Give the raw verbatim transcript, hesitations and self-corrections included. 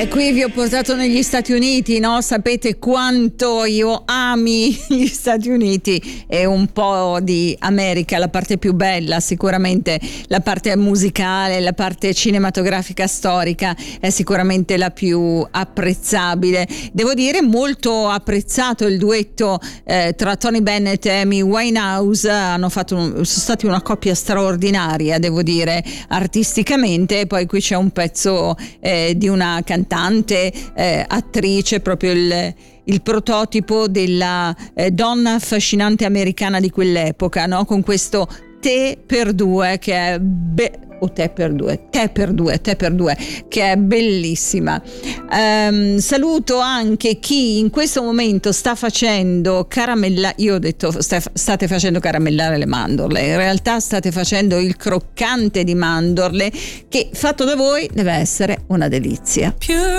E qui vi ho portato negli Stati Uniti, no? Sapete quanto io ami gli Stati Uniti e un po' di America, la parte più bella, sicuramente la parte musicale, la parte cinematografica storica è sicuramente la più apprezzabile. Devo dire molto apprezzato il duetto eh, tra Tony Bennett e Amy Winehouse, hanno fatto un, sono stati una coppia straordinaria, devo dire, artisticamente. E poi qui c'è un pezzo eh, di una cantante Eh, attrice, proprio il, il prototipo della eh, donna affascinante americana di quell'epoca, no? Con questo te per due che è be- o te per due, te per due, te per due, che è bellissima. Um, saluto anche chi in questo momento sta facendo caramella, io ho detto st- state facendo caramellare le mandorle, in realtà state facendo il croccante di mandorle che fatto da voi deve essere una delizia. Pure